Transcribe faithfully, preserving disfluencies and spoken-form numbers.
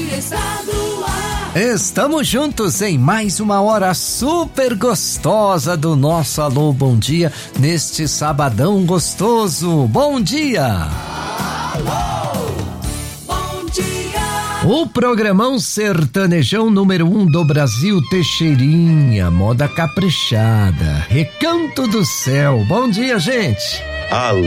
está no ar. Estamos juntos em mais uma hora super gostosa do nosso Alô Bom Dia, neste sabadão gostoso. Bom dia! Alô, bom dia! O programão sertanejão número um do Brasil, Teixeirinha, moda caprichada, Recanto do Céu. Bom dia, gente! Alô,